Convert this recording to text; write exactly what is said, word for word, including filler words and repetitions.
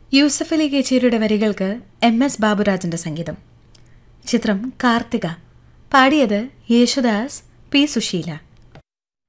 യൂസഫ് അലി കേച്ചേരിയുടെ വരികൾക്ക് M S ബാബുരാജിന്റെ സംഗീതം. ചിത്രം കാർത്തിക. പാടിയത് യേശുദാസ്, പി സുശീല.